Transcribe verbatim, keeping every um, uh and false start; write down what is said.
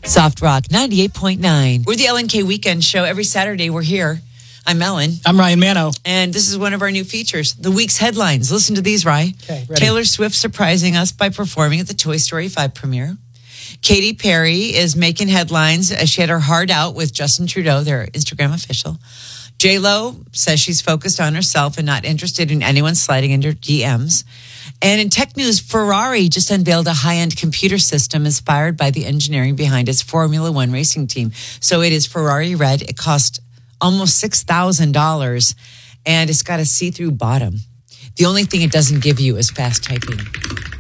Soft Rock ninety-eight point nine. We're the L N K Weekend Show. Every Saturday we're here. I'm Ellen. I'm Ryan Mano. And this is one of our new features, the week's headlines. Listen to these, Ryan. Okay, ready. Taylor Swift surprising us by performing at the Toy Story five premiere. Katy Perry is making headlines as she had her heart out with Justin Trudeau, their Instagram official. J-Lo says she's focused on herself and not interested in anyone sliding into her D Ms. And in tech news, Ferrari just unveiled a high-end computer system inspired by the engineering behind its Formula One racing team. So it is Ferrari Red. It cost almost six thousand dollars, and it's got a see-through bottom. The only thing it doesn't give you is fast typing.